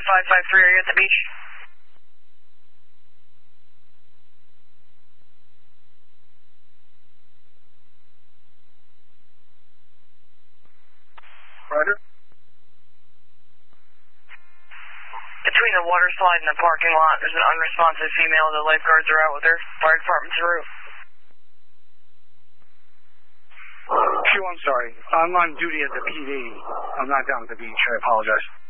553, are you at the beach? Roger. Between the water slide and the parking lot, there's an unresponsive female. The lifeguards are out with her. Fire department's en route. Q, I'm sorry. I'm on duty at the PD. I'm not down at the beach. I apologize.